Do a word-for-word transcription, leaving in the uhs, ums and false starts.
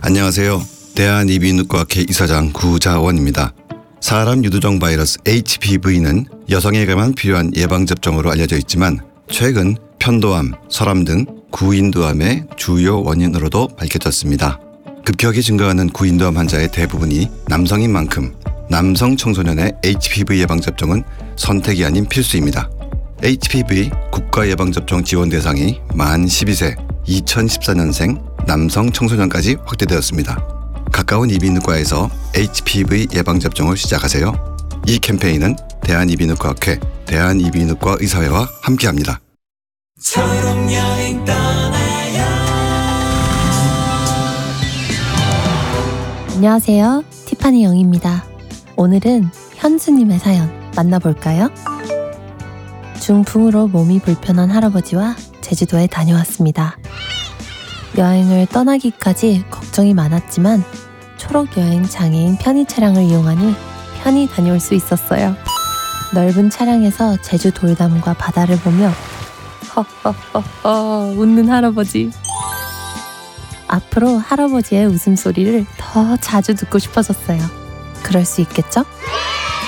안녕하세요. 대한이비인후과학회 이사장 구자원입니다. 사람 유두종 바이러스 에이치피브이는 여성에게만 필요한 예방접종으로 알려져 있지만 최근 편도암, 설암 등 구인두암의 주요 원인으로도 밝혀졌습니다. 급격히 증가하는 구인두암 환자의 대부분이 남성인 만큼 남성 청소년의 에이치피브이 예방접종은 선택이 아닌 필수입니다. 에이치피브이 국가예방접종 지원 대상이 만 십이 세 이천십사 년생 남성 청소년까지 확대되었습니다. 가까운 이비인후과에서 에이치피브이 예방접종을 시작하세요. 이 캠페인은 대한이비인후과학회, 대한이비인후과 의사회와 함께합니다. 초록여행 떠나요. 안녕하세요. 티파니 영입니다. 오늘은 현수님의 사연 만나볼까요? 중풍으로 몸이 불편한 할아버지와 제주도에 다녀왔습니다. 여행을 떠나기까지 걱정이 많았지만 초록여행 장애인 편의 차량을 이용하니 편히 다녀올 수 있었어요. 넓은 차량에서 제주 돌담과 바다를 보며 허허허허 웃는 할아버지. 앞으로 할아버지의 웃음소리를 더 자주 듣고 싶어졌어요. 그럴 수 있겠죠?